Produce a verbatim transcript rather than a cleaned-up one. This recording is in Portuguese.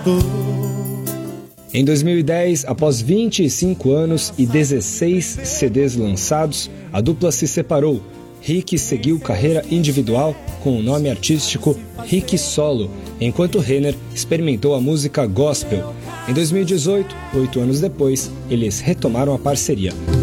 Em dois mil e dez, após vinte e cinco anos e dezesseis C Ds lançados, a dupla se separou. Rick seguiu carreira individual com o nome artístico Rick Solo, enquanto Renner experimentou a música gospel. Em dois mil e dezoito, oito anos depois, eles retomaram a parceria.